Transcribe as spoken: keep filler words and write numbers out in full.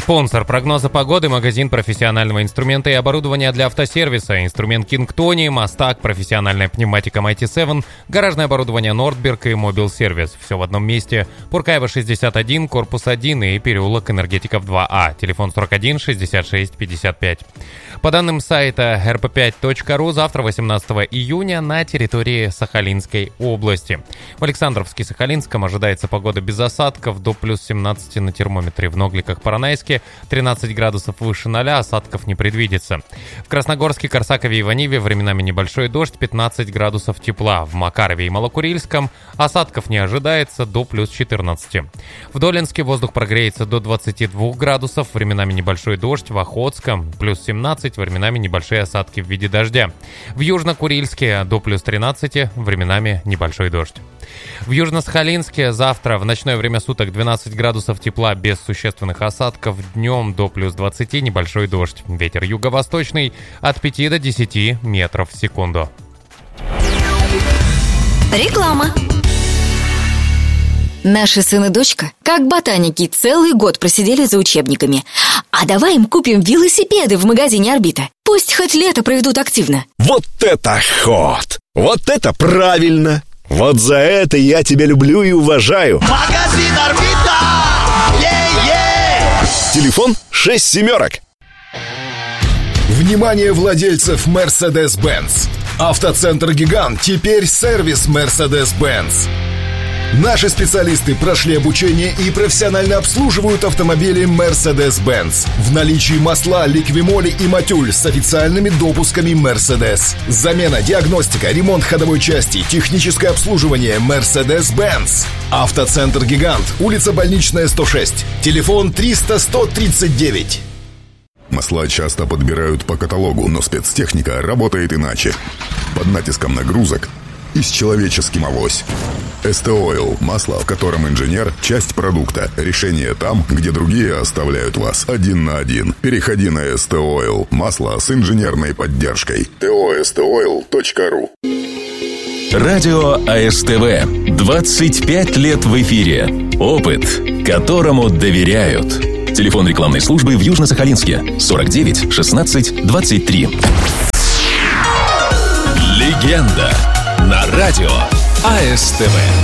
Спонсор прогноза погоды — магазин профессионального инструмента и оборудования для автосервиса. Инструмент Кингтони, Мастак, профессиональная пневматика Майти семь, гаражное оборудование Нордберг и Мобил Сервис. Все в одном месте. Пуркаева шестьдесят один, корпус один и переулок Энергетиков два А. Телефон сорок один шестьдесят шесть пятьдесят пять. По данным сайта эр пэ пять точка ру, завтра, восемнадцатого июня, на территории Сахалинской области. В Александровске-Сахалинском ожидается погода без осадков, до плюс семнадцать на термометре. В Ногликах-Поронайске тринадцать градусов выше ноля, осадков не предвидится. В Красногорске, Корсакове и Ваниве временами небольшой дождь, пятнадцать градусов тепла. В Макарове и Малокурильском осадков не ожидается, до плюс четырнадцать. В Долинске воздух прогреется до двадцати двух градусов, временами небольшой дождь. В Охотском плюс семнадцать, временами небольшие осадки в виде дождя. В Южно-Курильске до плюс тринадцати, временами небольшой дождь. В Южно-Сахалинске завтра в ночное время суток двенадцать градусов тепла без существенных осадков, днем до плюс двадцати небольшой дождь. Ветер юго-восточный от пяти до десяти метров в секунду. Реклама. Наши сын и дочка, как ботаники, целый год просидели за учебниками. А давай им купим велосипеды в магазине «Орбита». Пусть хоть лето проведут активно. Вот это ход! Вот это правильно! Вот за это я тебя люблю и уважаю. Магазин «Орбита». Е-е! Телефон шесть семерок. Внимание владельцев Mercedes-Benz. Автоцентр «Гигант» теперь сервис Mercedes-Benz. Наши специалисты прошли обучение и профессионально обслуживают автомобили Mercedes-Benz. В наличии масла Ликвимоли и Матюль с официальными допусками Mercedes. Замена, диагностика, ремонт ходовой части, техническое обслуживание Mercedes-Benz. Автоцентр «Гигант», улица Больничная, сто шесть. Телефон триста сто тридцать девять. Масла часто подбирают по каталогу, но спецтехника работает иначе. Под натиском нагрузок и с человеческим авось. эс тэ Oil – масло, в котором инженер – часть продукта. Решение там, где другие оставляют вас один на один. Переходи на эс тэ Oil – масло с инженерной поддержкой. тэ о эс тэ ойл точка ру. Радио а эс тэ вэ. двадцать пять лет в эфире. Опыт, которому доверяют. Телефон рекламной службы в Южно-Сахалинске сорок девять шестнадцать двадцать три. Легенда на радио а эс тэ вэ.